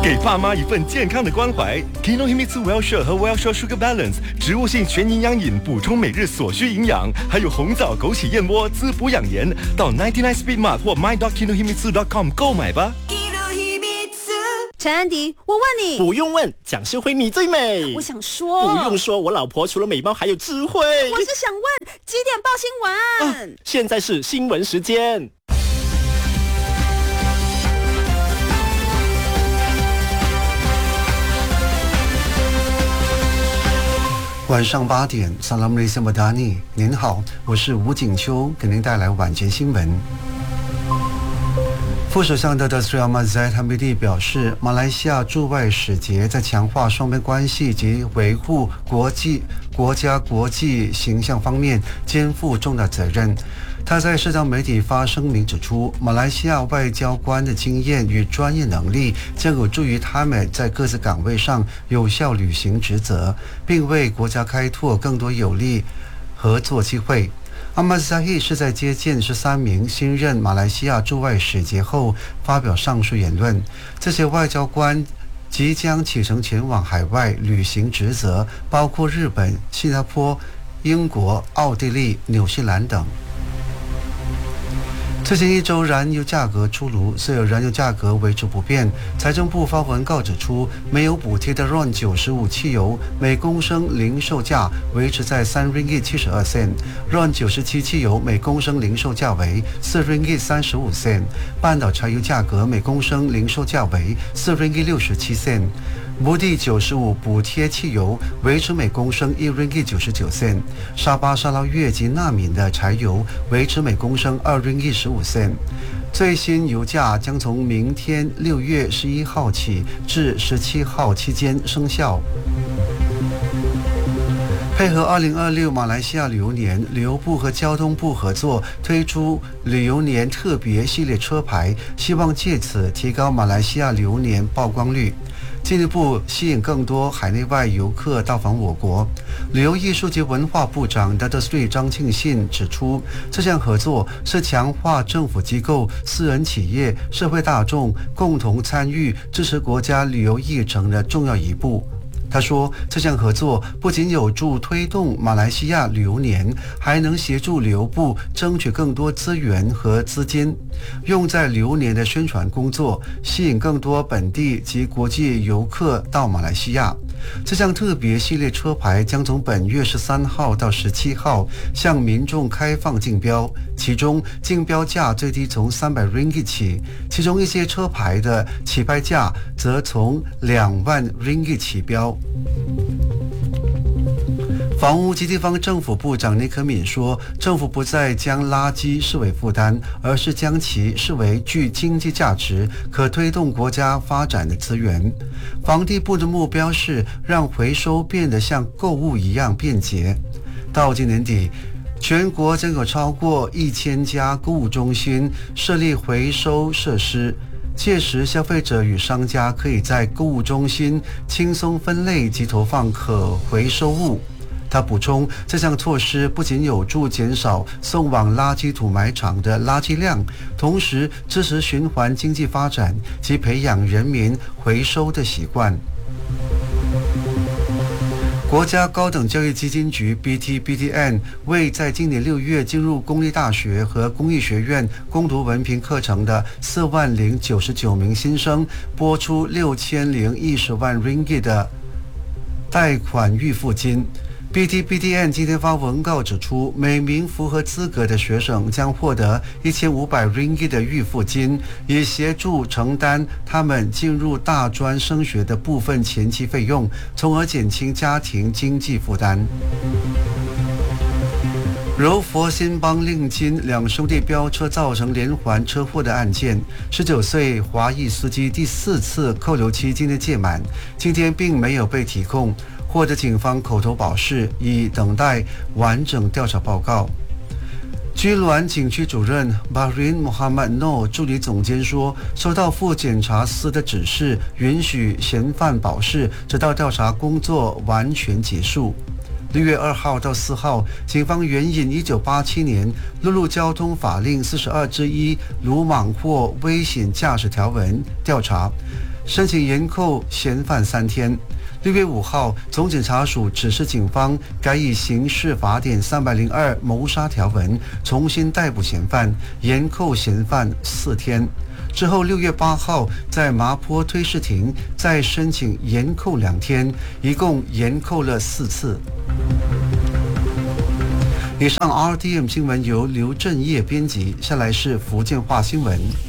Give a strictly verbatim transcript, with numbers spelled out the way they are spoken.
给爸妈一份健康的关怀。Kinohimitsu Well-Share 和 Well-Share Sugar Balance 植物性全营养饮，补充每日所需营养，还有红枣、枸杞燕窝滋补养颜。到 九十九 Speed Mart 或 my dot kinohimitsu dot com 购买吧。 陈安迪，我问你， 不用问，蒋诗慧你最美。 我想说， 不用说，我老婆除了美貌还有智慧。 我是想问，几点报新闻？ 啊，现在是新闻时间。 晚上八点 Assalamualaikum Madani， 您好，我是吴景秋，给您带来晚间新闻。副首相的 Sri Ahmad Zahid Hamidi 表示，马来西亚驻外使节在强化双边关系及维护国际国家国际形象方面肩负重大责任。他在社交媒体发声明指出，马来西亚外交官的经验与专业能力将有助于他们在各自岗位上有效履行职责，并为国家开拓更多有利合作机会。阿马扎希是在接见十三名新任马来西亚驻外使节后发表上述言论。这些外交官即将启程前往海外履行职责，包括日本、新加坡、英国、奥地利、纽西兰等。最近一周燃油价格出炉，所有燃油价格维持不变。财政部发文告指出，没有补贴的 R O N 九十五汽油每公升零售价维持在三 ringgit 七十二 cent，R O N 九十七汽油每公升零售价为四 ringgit 三十五 cent， 半岛柴油价格每公升零售价为四 ringgit 六十七 cent。摩的九十五补贴汽油维持每公升一 ringgit 九十九 cent， 沙巴沙捞越及纳敏的柴油维持每公升二 ringgit 十五 cent。最新油价将从明天六月十一号起至十七号期间生效。配合二零二六马来西亚旅游年，旅游部和交通部合作推出旅游年特别系列车牌，希望借此提高马来西亚旅游年曝光率，进一步吸引更多海内外游客到访我国。旅游艺术及文化部长 Dato Sri 张庆信指出，这项合作是强化政府机构、私人企业、社会大众共同参与支持国家旅游议程的重要一步。他说，这项合作不仅有助推动马来西亚旅游年，还能协助旅游部争取更多资源和资金，用在旅游年的宣传工作，吸引更多本地及国际游客到马来西亚。这项特别系列车牌将从本月十三号到十七号向民众开放竞标，其中竞标价最低从三百 ringgit 起，其中一些车牌的起拍价则从两万 ringgit 起标。房屋及地方政府部长内科敏说，政府不再将垃圾视为负担，而是将其视为具经济价值、可推动国家发展的资源。房地部的目标是让回收变得像购物一样便捷。到今年底，全国将有超过一千家购物中心设立回收设施，届时消费者与商家可以在购物中心轻松分类及投放可回收物。他补充，这项措施不仅有助减少送往垃圾土埋场的垃圾量，同时支持循环经济发展及培养人民回收的习惯。国家高等教育基金局 B T B T N 为在今年六月进入公立大学和公益学院攻读文凭课程的四万零九十九名新生拨出六千零一十万 ringgit 的贷款预付金。B T B T N 今天发文告指出，每名符合资格的学生将获得一千五百 ringgit 的预付金，以协助承担他们进入大专升学的部分前期费用，从而减轻家庭经济负担。柔佛新邦令金两兄弟飙车造成连环车祸的案件，十九岁华裔司机第四次扣留期今天届满，今天并没有被提控，获得警方口头保释，以等待完整调查报告。居銮景区主任 Bahrin Muhammad Noor 助理总监说，收到副检察司的指示，允许嫌犯保释，直到调查工作完全结束。六月二号到四号，警方援引一九八七年陆路交通法令四十二之一鲁莽或危险驾驶条文调查。 申请延扣嫌犯三天。六月五号，总检察署指示警方改以刑事法典三百零二谋杀条文重新逮捕嫌犯，延扣嫌犯四天。之后六月八号，在麻坡推事庭再申请延扣两天，一共延扣了四次。以上 R T M 新闻由刘振业编辑，下来是福建话新闻。